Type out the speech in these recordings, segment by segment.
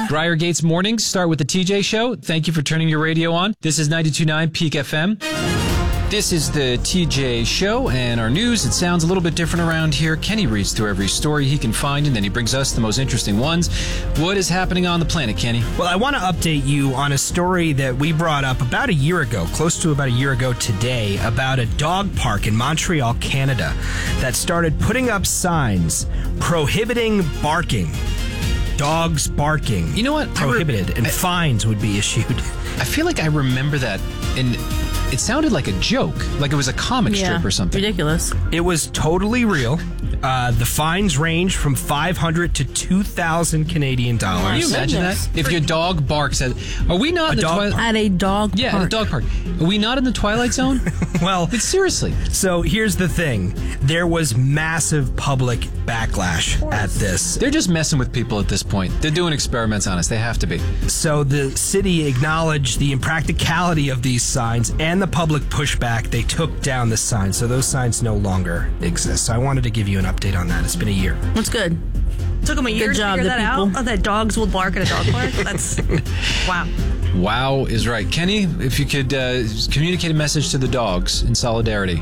Briargate's mornings start with the TJ Show. Thank you for turning your radio on. This is 92.9 Peak FM. This is the TJ Show, and our news, it sounds a little bit different around here. Kenny reads through every story he can find, and then he brings us the most interesting ones. What is happening on the planet, Kenny? Well, I want to update you on a story that we brought up about a year ago, close to about a year ago today, about a dog park in Montreal, Canada, that started putting up signs prohibiting barking. Dogs barking. You know what? Prohibited, and fines would be issued. I feel like I remember that, and it sounded like a joke, like it was a comic strip or something. Ridiculous. It was totally real. The fines range from $500 to $2,000 Canadian dollars. Can you imagine that? If your dog barks at... Are we not in the Twilight... At a dog park. Yeah, at a dog park. Are we not in the Twilight Zone? Well... Seriously. So here's the thing. There was massive public backlash at this. They're just messing with people at this point. They're doing experiments on us. They have to be. So the city acknowledged the impracticality of these signs and the public pushback. They took down the signs. So those signs no longer exist. So I wanted to give you an update on that. It's been a year. That's good. Took them a year to figure that out? Oh, that dogs will bark at a dog park? That's... Wow. Wow is right. Kenny, if you could communicate a message to the dogs in solidarity.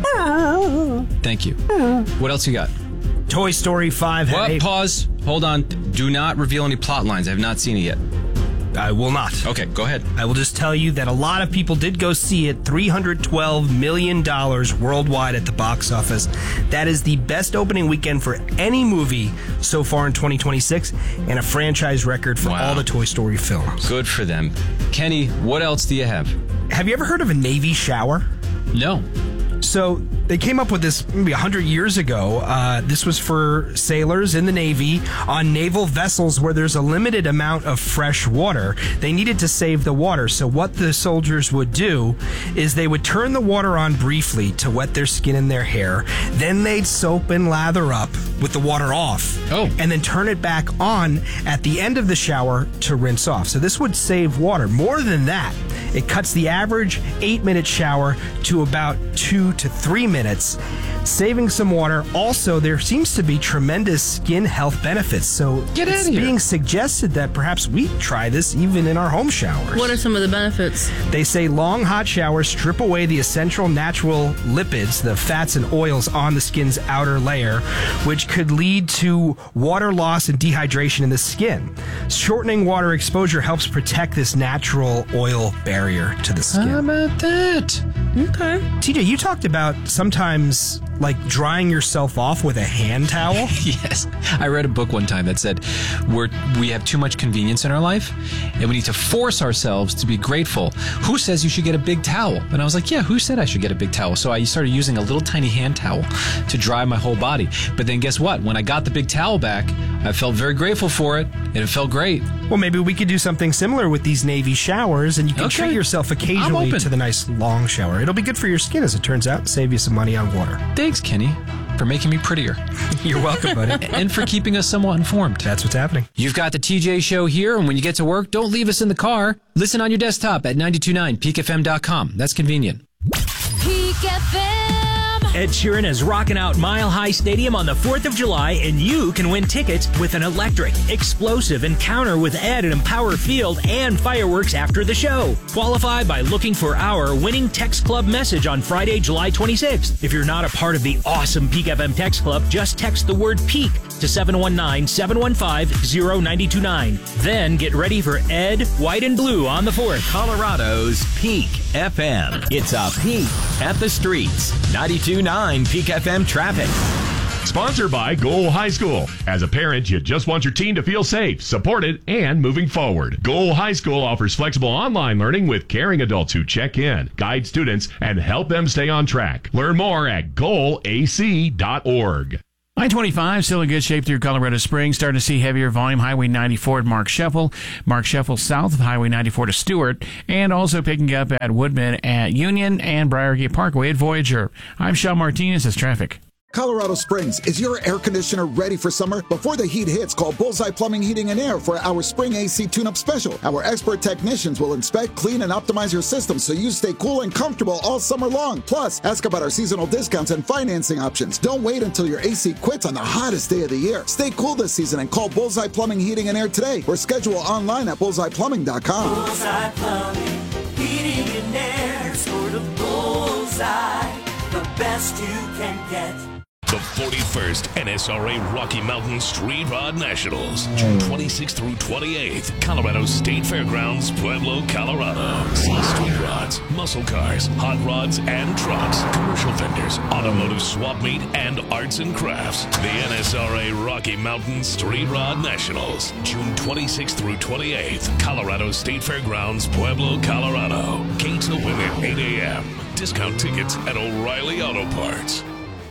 Thank you. What else you got? Toy Story 5 had Well, pause. Hold on. Do not reveal any plot lines. I have not seen it yet. I will not. Okay, go ahead. I will just tell you that a lot of people did go see it. $312 million worldwide at the box office. That is the best opening weekend for any movie so far in 2026 and a franchise record for all the Toy Story films. Good for them. Kenny, what else do you have? Have you ever heard of a Navy shower? No. So they came up with this maybe 100 years ago. This was for sailors in the Navy on naval vessels where there's a limited amount of fresh water. They needed to save the water. So what the soldiers would do is they would turn the water on briefly to wet their skin and their hair. Then they'd soap and lather up with the water off. And then turn it back on at the end of the shower to rinse off. So this would save water. More than that, it cuts the average 8-minute shower to about 2 to 3 minutes, saving some water. Also, there seems to be tremendous skin health benefits. So it's being suggested that perhaps we try this even in our home showers. What are some of the benefits? They say long hot showers strip away the essential natural lipids, the fats and oils on the skin's outer layer, which could lead to water loss and dehydration in the skin. Shortening water exposure helps protect this natural oil barrier to the skin. How about that? Okay. TJ, you talked about sometimes like drying yourself off with a hand towel. Yes. I read a book one time that said we have too much convenience in our life and we need to force ourselves to be grateful. Who says you should get a big towel? And I was like, yeah, who said I should get a big towel? So I started using a little tiny hand towel to dry my whole body. But then guess what? When I got the big towel back, I felt very grateful for it and it felt great. Well, maybe we could do something similar with these Navy showers and you can treat yourself occasionally to the nice long shower. It'll be good for your skin, as it turns out, save you some money on water. Thanks, Kenny, for making me prettier. You're welcome, buddy. And for keeping us somewhat informed. That's what's happening. You've got the TJ Show here, and when you get to work, don't leave us in the car. Listen on your desktop at 929 peakfm.com. That's convenient. Peak FM. Ed Sheeran is rocking out Mile High Stadium on the 4th of July, and you can win tickets with an electric, explosive encounter with Ed at Empower Field and fireworks after the show. Qualify by looking for our winning text club message on Friday, July 26th. If you're not a part of the awesome Peak FM text club, just text the word PEAK to 719-715-0929. Then get ready for Ed, White and Blue on the 4th. Colorado's Peak FM. It's a peak at the streets. 92.9 Peak FM traffic. Sponsored by Goal High School. As a parent, you just want your teen to feel safe, supported, and moving forward. Goal High School offers flexible online learning with caring adults who check in, guide students, and help them stay on track. Learn more at goalac.org. I-25 still in good shape through Colorado Springs. Starting to see heavier volume. Highway 94 at Mark Sheffel. Mark Sheffel south of Highway 94 to Stewart. And also picking up at Woodman at Union and Briargate Parkway at Voyager. I'm Sean Martinez. That's traffic. Colorado Springs, is your air conditioner ready for summer? Before the heat hits, call Bullseye Plumbing, Heating, and Air for our spring AC tune-up special. Our expert technicians will inspect, clean, and optimize your system so you stay cool and comfortable all summer long. Plus, ask about our seasonal discounts and financing options. Don't wait until your AC quits on the hottest day of the year. Stay cool this season and call Bullseye Plumbing, Heating, and Air today or schedule online at bullseyeplumbing.com. Bullseye Plumbing, Heating, and Air, sort of bullseye, the best you can get. The 41st NSRA Rocky Mountain Street Rod Nationals, June 26th through 28th, Colorado State Fairgrounds, Pueblo, Colorado. See street rods, muscle cars, hot rods and trucks, commercial vendors, automotive swap meet, and arts and crafts. The NSRA Rocky Mountain Street Rod Nationals, June 26th through 28th, Colorado State Fairgrounds, Pueblo, Colorado. Gates open at 8 a.m. Discount tickets at O'Reilly Auto Parts.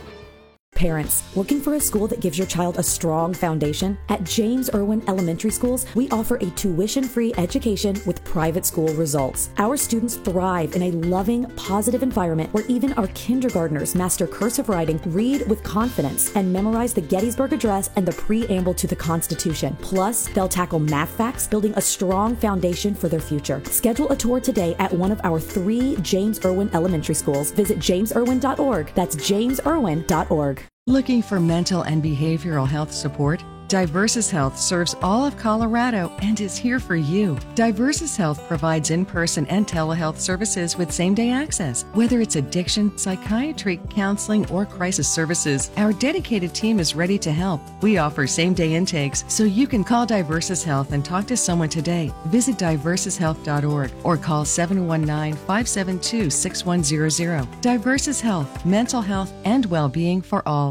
Parents, looking for a school that gives your child a strong foundation? At James Irwin Elementary Schools, we offer a tuition-free education with private school results. Our students thrive in a loving, positive environment where even our kindergartners master cursive writing, read with confidence, and memorize the Gettysburg Address and the preamble to the Constitution. Plus, they'll tackle math facts, building a strong foundation for their future. Schedule a tour today at one of our 3 James Irwin Elementary Schools. Visit jamesirwin.org. That's jamesirwin.org. Looking for mental and behavioral health support? Diversus Health serves all of Colorado and is here for you. Diversus Health provides in-person and telehealth services with same-day access. Whether it's addiction, psychiatry, counseling, or crisis services, our dedicated team is ready to help. We offer same-day intakes, so you can call Diversus Health and talk to someone today. Visit diversushealth.org or call 719-572-6100. Diversus Health, mental health and well-being for all.